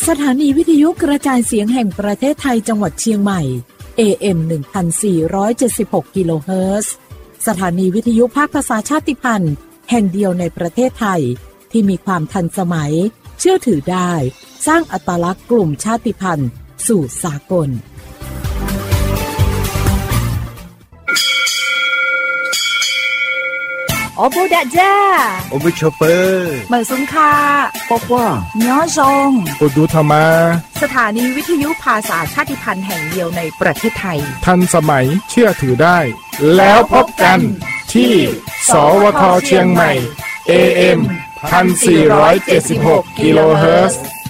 สถานีวิทยุกระจายเสียงแห่งประเทศไทยจังหวัดเชียงใหม่ AM 1476 กิโลเฮิรตซ์สถานีวิทยุภาคภาษาชาติพันธุ์แห่งเดียวในประเทศไทยที่มีความทันสมัยเชื่อถือได้สร้างอัตลักษณ์กลุ่มชาติพันธุ์สู่สากลโอบูดาจ้าโอบูชอเปอร์เหมือนสุนคาปอกว่าย้อซงโอดูธรรมาสถานีวิทยุภาษาชาติพันธุ์แห่งเดียวในประเทศไทยทันสมัยเชื่อถือได้แล้วพบกันที่สวทเชียงใหม่ AM 1476 กิโลเฮิรตซ์